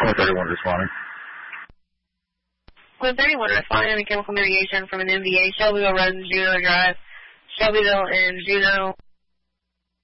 131 responding. 131 responding on a chemical mitigation from an MVA, Shelbyville Road and Juneau Drive. Shelbyville and Juneau.